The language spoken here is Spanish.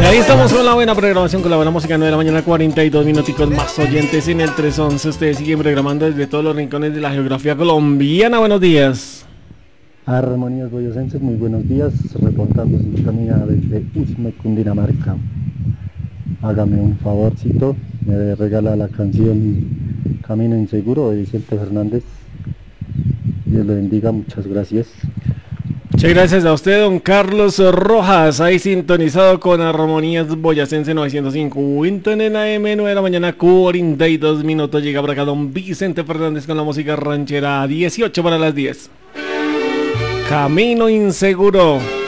ahí estamos con la buena programación, con la buena música. 9 de la mañana, 42 minuticos más oyentes en el 311. Ustedes siguen programando desde todos los rincones de la geografía colombiana. Buenos días. Armonías boyacenses, muy buenos días. Reportando sintonía desde Usme, Cundinamarca. Hágame un favorcito, me regala la canción Camino Inseguro de Vicente Fernández. Dios lo bendiga, muchas gracias. Muchas gracias a usted, don Carlos Rojas, ahí sintonizado con Armonías Boyacense 950 en el AM, 9 de la mañana, 42 minutos. Llega por acá don Vicente Fernández con la música ranchera, 18 para las 10. Camino Inseguro.